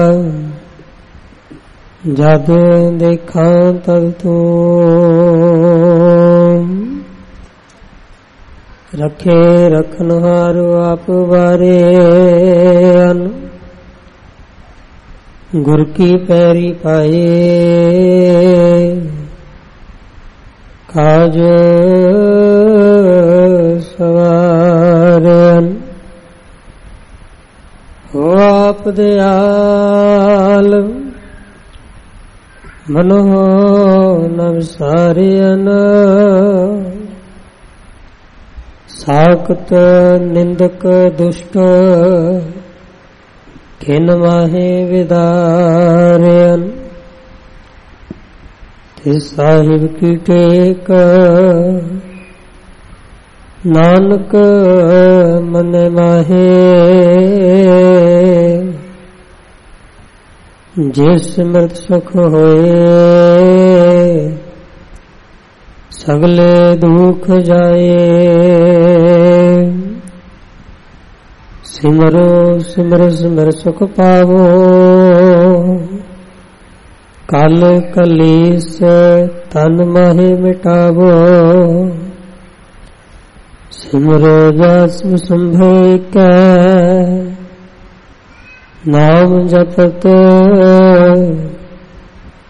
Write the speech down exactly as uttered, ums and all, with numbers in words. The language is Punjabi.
ਜਦ ਦੇਖਾਂ ਤਦ ਤੂੰ ਰੱਖੇ ਰਖਨਹਾਰ ਆਪ ਬਾਰੇ ਅਨ ਗੁਰ ਕੀ ਪੈਰੀ ਪਾਏ ਕਾਜ ਸਵਾਰਨ ਹੋ ਆਪ ਦਿਆਲ ਮਨੋ ਨ ਵਿਸਾਰਿਅਨ ਸਾਖਤ ਨਿੰਦਕ ਦੁਸ਼ਟ ਖਿਨ ਮਾਹੇ ਵਿਦਾਰਿਅਨ ਤਿਸ ਸਾਹਿਬ ਕੀ ਟੇਕ ਨਾਨਕ ਮਨ ਮਾਹੇ ਜਿਸ ਸਿਮਰਤ ਸੁਖ ਹੋਏ ਸਗਲੇ ਦੁਖ ਜਾਏ ਸਿਮਰੋ ਸਿਮਰ ਸਿਮਰ ਸੁਖ ਪਾਵੋ ਕਲ ਕਲੇਸ ਤਨ ਮਹਿ ਮਿਟਾਵੋ ਸਿਮਰੋ ਜਸ ਸੰਭੈ ਕੈ ਨਾਮ ਜਪਤ